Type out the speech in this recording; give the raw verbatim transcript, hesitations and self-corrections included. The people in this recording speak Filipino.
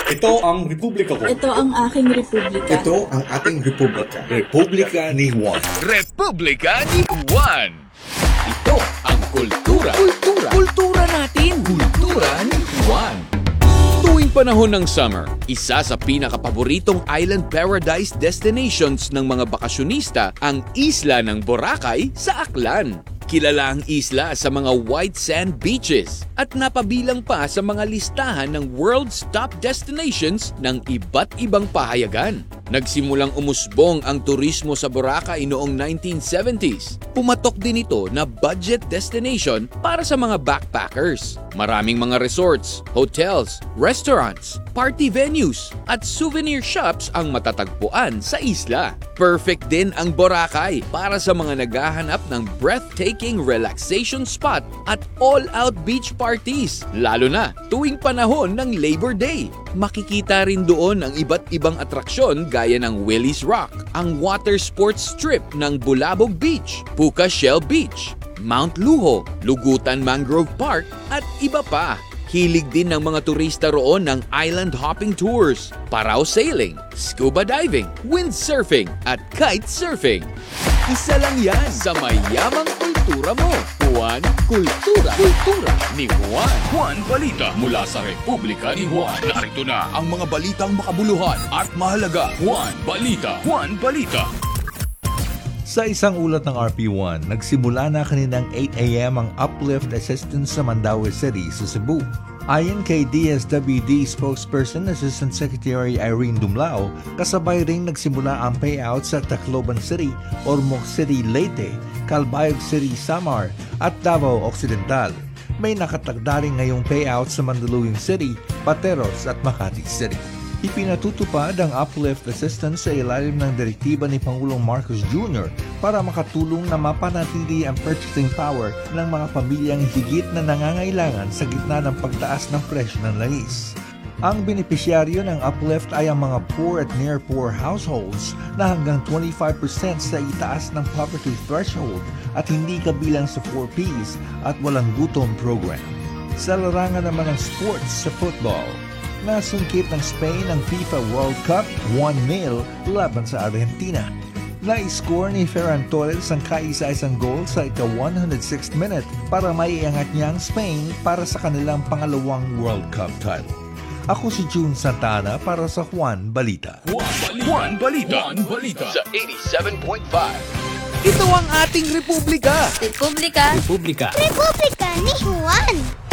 Ito ang republika ko. Ito ang aking republika. Ito ang ating republika. Republika ni Juan. Republika ni Juan. Ito ang kultura. Kultura. Kultura natin. Kultura ni Juan. Tuwing panahon ng summer, isa sa pinakapaboritong island paradise destinations ng mga bakasyonista ang isla ng Boracay sa Aklan. Kilala ang isla sa mga white sand beaches at napabilang pa sa mga listahan ng world's top destinations ng iba't ibang pahayagan. Nagsimulang umusbong ang turismo sa Boracay noong nineteen seventies. Pumatok din ito na budget destination para sa mga backpackers. Maraming mga resorts, hotels, restaurants, party venues at souvenir shops ang matatagpuan sa isla. Perfect din ang Boracay para sa mga naghahanap ng breathtaking relaxation spot at all-out beach parties, lalo na tuwing panahon ng Labor Day. Makikita rin doon ang iba't ibang atraksyon gaya ng Willie's Rock, ang water sports strip ng Bulabog Beach, Puka Shell Beach, Mount Luho, Lugutan Mangrove Park at iba pa. Hilig din ng mga turista roon ng island hopping tours, paraw sailing, scuba diving, windsurfing at kite surfing. Isa lang yan sa mayamang kultura mo. Juan Kultura. Kultura ni Juan. Juan Balita mula sa Republika ni Juan. Narito na ang mga balitang makabuluhan at mahalaga. Juan Balita. Juan Balita. Sa isang ulat ng R P one, nagsimula na kaninang eight a.m. ang uplift assistance sa Mandaue City sa Cebu. Ayon kay D S W D spokesperson Assistant Secretary Irene Dumlao, kasabay ring nagsimula ang payout sa Tacloban City, Ormoc City, Leyte, Calbayog City, Samar at Davao Occidental. May nakatagda rin ngayong payout sa Mandaluyong City, Pateros at Makati City. Ipinatutupad ang uplift assistance sa ilalim ng direktiba ni Pangulong Marcos Junior para makatulong na mapanatili ang purchasing power ng mga pamilyang higit na nangangailangan sa gitna ng pagtaas ng presyo ng langis. Ang benepisyaryo ng uplift ay ang mga poor at near poor households na hanggang twenty-five percent sa itaas ng poverty threshold at hindi kabilang sa four Ps at walang gutom program. Sa larangan naman ng sports sa football, nasungkit ng Spain ang FIFA World Cup one nil laban sa Argentina. Na-score ni Ferran Torres ang kaisa-isang goal sa ika-one hundred sixth minute para maiangat niya ang Spain para sa kanilang pangalawang World Cup title. Ako si June Santana para sa Juan Balita. Juan Balita. Juan Balita. Sa eighty-seven point five. Ito ang ating republika. Republika. Republika. Republika ni Juan.